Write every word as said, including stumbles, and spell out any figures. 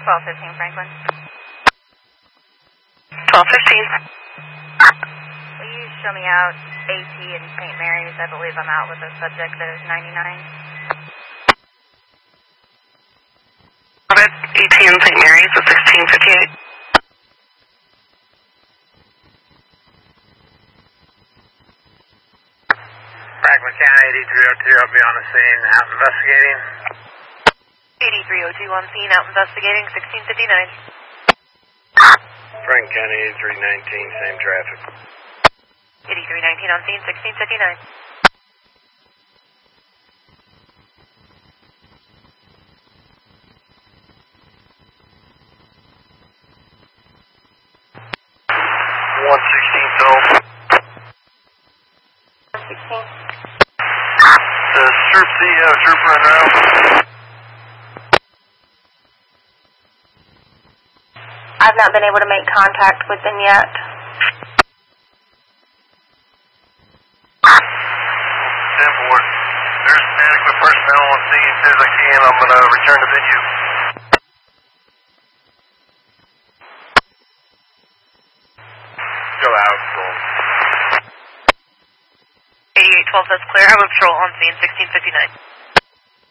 twelve fifteen Franklin. twelve fifteen. Will you show me out A T in Saint Mary's? I believe I'm out with a subject that is ninety-nine. A T in Saint Mary's at sixteen fifty-eight. Franklin County eighty-three oh two, I'll be on the scene, out investigating. eighty-three oh two on scene, out investigating, sixteen fifty-nine. Franklin County eighty-three nineteen, same traffic. eighty-three nineteen on scene, sixteen fifty-nine. one sixteen Phil. one sixteen. Does Troop C have a trooper in route? I've not been able to make contact with them yet. ten four. There's adequate personnel on scene. As soon as I can, I'm going to return to venue. Go out, Patrol. eighty-eight twelve, that's clear. I have a patrol on scene, sixteen fifty-nine.